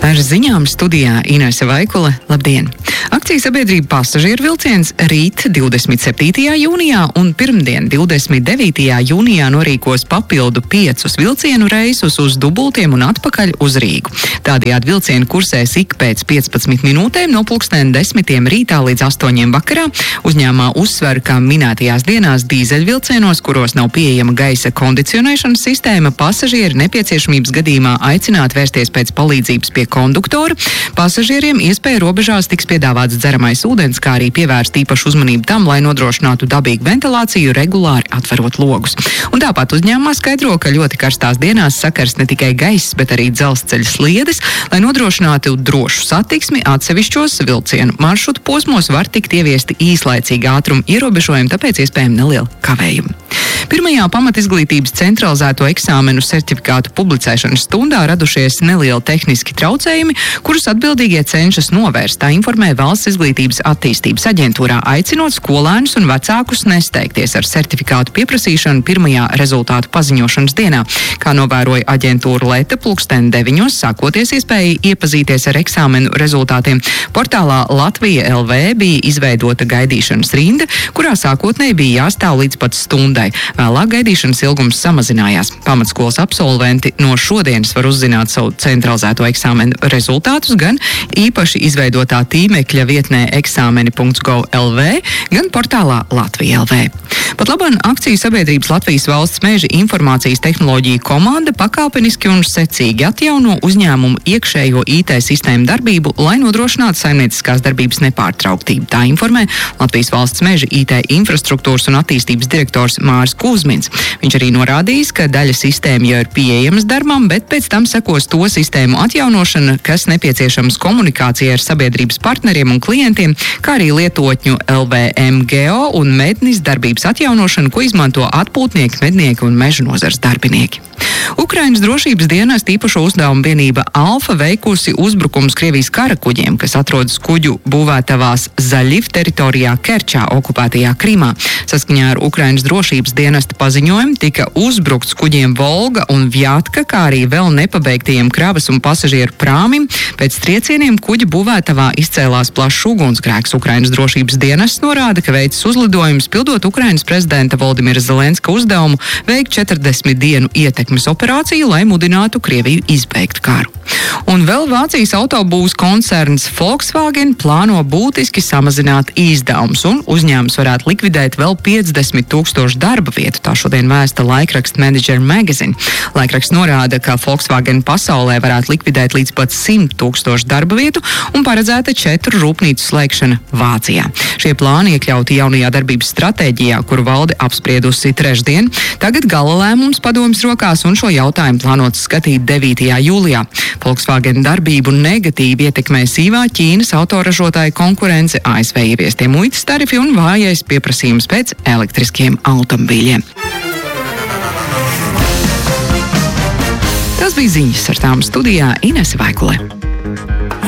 Ar ziņām studijā Inese Vaikule. Labdien! Akciju sabiedrība Pasažieru vilciens rīt 27. jūnijā un pirmdien 29. jūnijā norīkos papildu 5 vilcienu reisus uz Dubultiem un atpakaļ uz Rīgu. Tādējādi vilcieni kursēs ik pēc 15 minūtēm no 10:00 rītā līdz 8:00 vakarā. Uzņēmumā uzsver, ka minētajās dienās dīzeļvilcienos, kuros nav pieejama gaisa kondicionēšanas sistēma, pasažieri nepieciešamības gadījumā aicināti vērsties pēc palīdzības pie konduktora. Pasažieriem iespēja robežās tiks piedāvāts dzeramais ūdens, kā arī pievērst īpašu uzmanību tam, lai nodrošinātu dabīgu ventilāciju, regulāri atverot logus. Un tāpat uzņēmumā skaidro, ka ļoti karstās dienās sakars ne tikai gaiss, bet arī dzelzceļa sliedes, lai nodrošinātu drošu satiksmi. Atsevišķos vilcienu maršrutu posmos var tikt ieviesti īslaicīgi ātruma ierobežojumi, tāpēc iespējami neliela kavējuma. Pirmajā pamatizglītības centralizēto eksāmenu certifikātu publicēšanas stundā radušies nelieli tehniski traucējumi, kurus atbildīgie cenšas novērst, tā informē Valsts izglītības attīstības aģentūrā, aicinot skolēnus un vecākus nesteigties ar certifikātu pieprasīšanu pirmajā rezultātu paziņošanas dienā. Kā novēroja aģentūra Leta, 9:00 sākoties iespēja iepazīties ar eksāmenu rezultātiem. Portālā Latvija LV bija izveidota gaidīšanas rinda, kurā sākotnēji bija jāstāv līdz pat stundai. Vēlāk gaidīšanas ilgums samazinājās. Pamatskolas absolventi no šodienas var uzzināt savu centralizēto eksāmenu rezultātus gan īpaši izveidotā tīmekļa vietnē exameni.gov.lv, gan portālā Latvija LV. Pat labāk akciju sabiedrības Latvijas Valsts meža informācijas tehnoloģiju komanda pakāpeniski un secīgi atjauno uzņēmumu iekšējo IT sistēmu darbību, lai nodrošinātu saimnieciskās darbības nepārtrauktību. Tā informē Latvijas Valsts meža IT infrastruktūras un attīstības direktors Māris Kuzmins. Viņš arī norādījis, ka daļa sistēma jau ir pieejamas darbam, bet pēc tam sekos to sistēmu atjaunošana, kas nepieciešams komunikācijai ar sabiedrības partneriem un klientiem, kā arī lietotņu LVMGO un mednis darbības atjaunošana, ko izmanto atpūtnieki, mednieki un meža nozares darbinieki. Ukrainas drošības dienas īpašo uzdevumu vienība Alfa veikusi uzbrukums Krievijas karakuģiem, kas atrodas kuģu būvētavās Zaļiv teritorijā Kerčā, okupētajā Krimā. Saskaņā ar Ukrainas drošības dienesta paziņojumu tika uzbrukts kuģiem Volga un Vjatka, kā arī vēl nepabeigtajiem kravas un pasažieru prāmim. Pēc triecieniem kuģa būvētavā izcēlās plašs ugunsgrēks. Ukrainas drošības dienests norāda, ka veicis uzlidojumus pildot Ukrainas prezidenta Voldimira Zelenska uzdevumu veikt 40 dienu ietekmes operāciju, lai mudinātu Krieviju izbeigt karu. Un vēl Vācijas autobūvas koncerns Volkswagen plāno būtiski samazināt izdevumus, un uzņēmums varētu likvidēt vēl 50 000 darba vietu. Tā šodien vēsta laikraksta Manager Magazine. Laikraksts norāda, ka Volkswagen pasaulē varētu likvidēt līdz pat 100 000 darba vietu un paredzēta 4 rūpnīcu slēgšana Vācijā. Šie plāni iekļauti jaunajā darbības stratēģijā, kuru valde apspriedusi trešdien. Tagad gala lēmums padomjas rokās, un šo jautājumu plānots skatīt 9. jūlijā. Volkswagen darbību negatīvi ietekmē sīvā Ķīnas autoražotāju konkurence, ASV ieviestie muitas tarifi un vājais pieprasījums pēc elektriskiem automobīļiem. Tas bija ziņas, ar tām studijā Inese Vaikule.